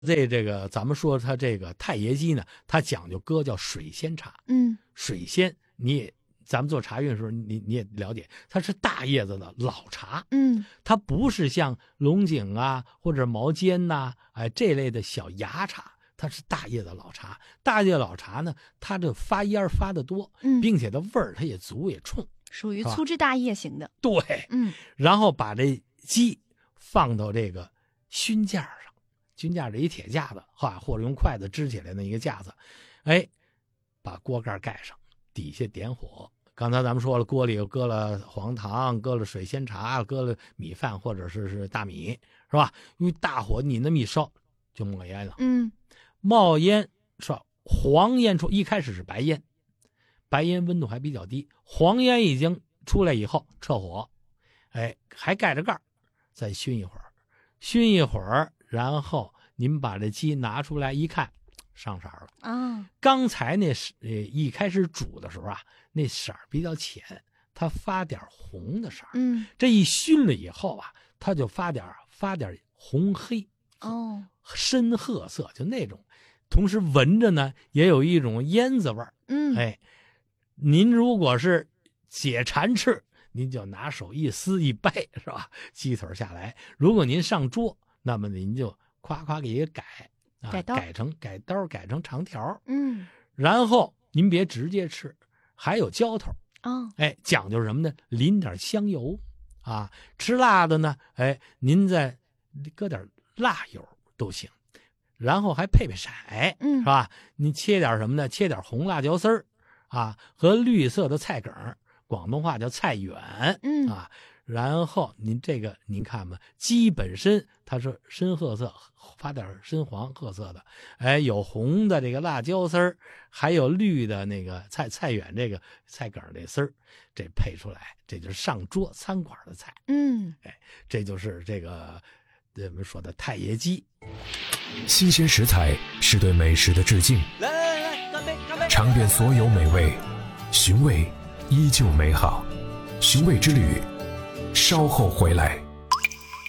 这个咱们说它这个太爷鸡呢，它讲究喝叫水仙茶。水仙咱们做茶韵的时候，你也了解，它是大叶子的老茶。它不是像龙井啊或者毛尖呐，这类的小芽茶，它是大叶的老茶。大叶老茶呢，它这发烟发得多，并且它味儿它也足也冲， 属于粗枝大叶型的。 对，然后把这鸡放到这个熏架上，熏架这一铁架子，或者用筷子支起来的一个架子，把锅盖盖上，底下点火。刚才咱们说了，锅里又搁了黄糖，搁了水仙茶，搁了米饭或者是大米，是吧？因为大火你那么一烧就冒烟了。冒烟是黄烟出，一开始是白烟，白烟温度还比较低，黄烟已经出来以后撤火，还盖着盖再熏一会儿，然后您把这鸡拿出来一看，上色了。刚才那一开始煮的时候啊，那色比较浅，它发点红的色。这一熏了以后啊，它就发点红黑。深褐色，就那种，同时闻着呢也有一种烟子味儿。您如果是解馋吃，您就拿手一撕一掰，是吧？鸡腿下来。如果您上桌，那么您就夸夸给一个改刀改成长条。然后您别直接吃，还有浇头。讲究什么呢？淋点香油啊，吃辣的呢，您再搁点辣油都行。然后还配色，是吧？你切点什么呢？切点红辣椒丝儿啊，和绿色的菜梗，广东话叫菜远。然后您看吧，鸡本身它是深褐色，发点深黄褐色的，有红的这个辣椒丝儿，还有绿的那个菜远这个菜梗这丝儿，这配出来，这就是上桌餐馆的菜。这就是这个我们说的太爷鸡。 新鲜食材是对美食的致敬， 来，干杯！ 尝遍所有美味，寻味依旧美好。寻味之旅，稍后回来。